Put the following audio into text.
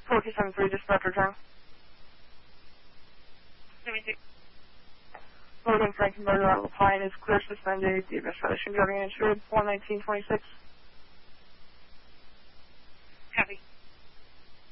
4273, dispatch return. 72. Logan Frankenberger out of Lapine is clear suspended. The investigation driving insured 11926. Copy.